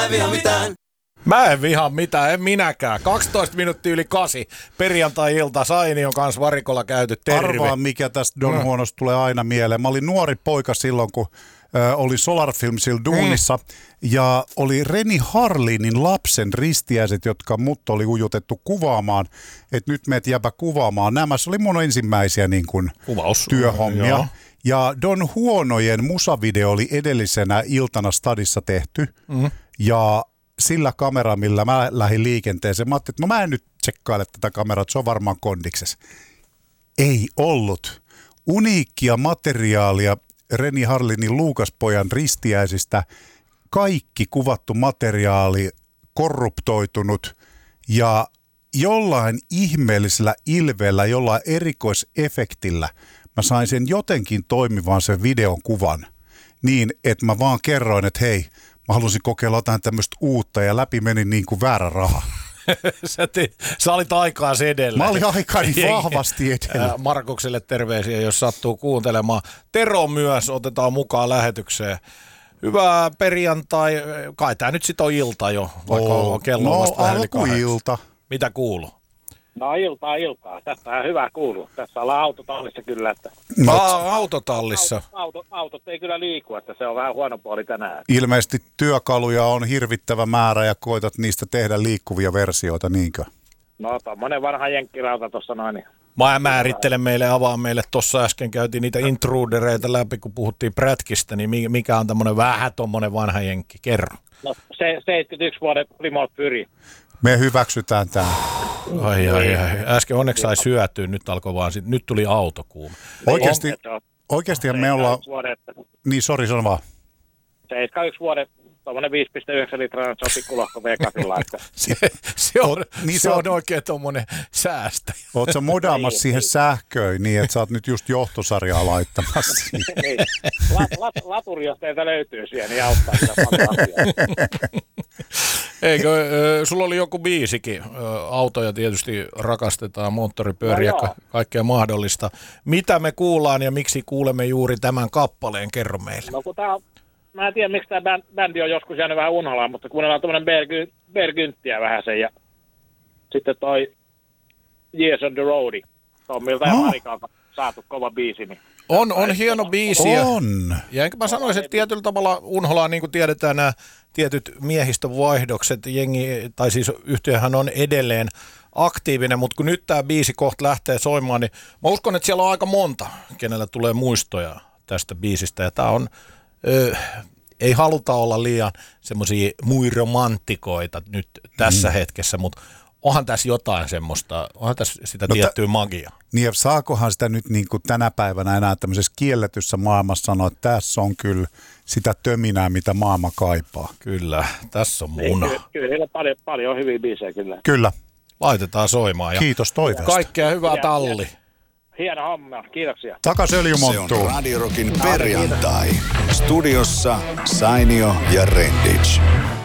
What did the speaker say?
en vihaa mitään. Mä en vihaa mitään, en minäkään. 12 minuuttia yli 8. Perjantai-ilta, Saini on kanssa varikolla käyty. Terve. Arvaa, mikä tästä Don Huonosta tulee aina mieleen. Mä olin nuori poika silloin, kun oli Solar Filmsilla duunissa. Ja oli Renny Harlinin lapsen ristiäiset, jotka mut oli ujutettu kuvaamaan. Että nyt meet jäpä kuvaamaan. Nämä se oli mun ensimmäisiä niin kun, työhommia. Joo. Ja Don Huonojen musavideo oli edellisenä iltana stadissa tehty. Ja sillä kameralla, millä mä lähdin liikenteeseen, mä ajattelin, että no mä en nyt tsekkaile tätä kameraa, että se on varmaan kondiksessa. Ei ollut. Uniikkia materiaalia Renny Harlinin Luukaspojan ristiäisistä. Kaikki kuvattu materiaali korruptoitunut ja jollain ihmeellisellä ilveellä, jollain erikoisefektillä mä sain sen jotenkin toimivan sen videon kuvan niin, että mä vaan kerroin, että hei, mä halusin kokeilla jotain tämmöistä uutta ja läpi meni niin kuin väärä raha. Sä olit aikaas edellä. Mä olin aikaani vahvasti edellä. Markukselle terveisiä, jos sattuu kuuntelemaan. Tero myös otetaan mukaan lähetykseen. Hyvää perjantai. Kai tää nyt sit on ilta jo, vaikka on kello on vasta vähän yli 8. Mitä kuuluu? No iltaa. Tässä on hyvä kuuluu. Tässä ollaan autotallissa kyllä. Että autotallissa? Autot ei kyllä liiku, että se on vähän huono puoli tänään. Ilmeisesti työkaluja on hirvittävä määrä ja koitat niistä tehdä liikkuvia versioita, niinkö? No tommonen vanha jenkkirauta tuossa noin. Niin. Mä määrittelen meille, avaan meille. Tuossa äsken käytiin niitä intrudereita läpi, kun puhuttiin prätkistä, niin mikä on tämmönen vähän tommonen vanha jenkki? Kerro. No 71 vuoden Remote Pyri. Me hyväksytään tämä. Ai. Äsken onneksi sai syötyä, nyt alkoi vaan, nyt tuli autokuuma. Oikeasti me ollaan... Niin, sori, sano vaan. 71 vuoden, tuommoinen 5,9 litraa pikkulohko V8 että... se on oikein tuommoinen säästäjä. Oot sä modaamassa siihen sähköön niin, että sä oot nyt just johtosarjaa laittamassa? Niin. Laturi, jos teiltä löytyy siihen, niin auttaa sitä fantasiaa. Eikö, sulla oli joku biisikin, autoja tietysti rakastetaan, moottoripyöriä, kaikkea mahdollista. Mitä me kuullaan ja miksi kuulemme juuri tämän kappaleen, kerro meille. No kun mä en tiedä miksi tämä bändi on joskus jäänyt vähän unholaan, mutta kuunnellaan tuommoinen Bergynttiä vähän sen ja sitten toi Years on the Road, Tommilta ja Marikalta saatu kova biisi. Niin on hieno biisi. On. Ja enkä mä sanoisin, että tietyllä tavalla unholaan, niin kuin tiedetään nämä tietyt miehistövaihdokset, tai siis yhtiöhän on edelleen aktiivinen, mutta kun nyt tämä biisi kohta lähtee soimaan, niin mä uskon, että siellä on aika monta, kenellä tulee muistoja tästä biisistä, ja tämä on, ei haluta olla liian semmoisia muiromantikoita nyt tässä hetkessä, mutta onhan tässä jotain semmoista, onhan tässä sitä tiettyä magiaa. Niin ja saakohan sitä nyt niin kuin tänä päivänä enää tämmöisessä kielletyssä maailmassa sanoa, että tässä on kyllä sitä töminää, mitä maailma kaipaa. Kyllä, tässä on muna. Kyllä heillä paljon hyviä biisejä kyllä. Kyllä. Laitetaan soimaan. Ja kiitos toiveesta. Kaikkea hyvää talli. Hieno homma, kiitoksia. Takas öljymonttuun. Se on Radio Rockin perjantai. Studiossa Sainio ja Renditch.